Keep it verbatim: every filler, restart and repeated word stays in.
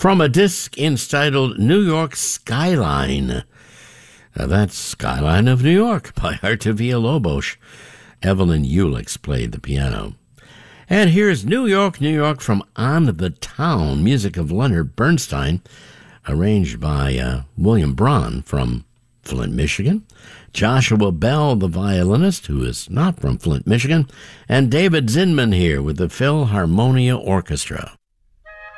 from a disc entitled New York Skyline. Now, that's Skyline of New York by Artur Villalobos. Evelyn Ulix played the piano. And here's New York, New York from On the Town, music of Leonard Bernstein, arranged by uh, William Braun from Flint, Michigan, Joshua Bell, the violinist, who is not from Flint, Michigan, and David Zinman here with the Philharmonia Orchestra.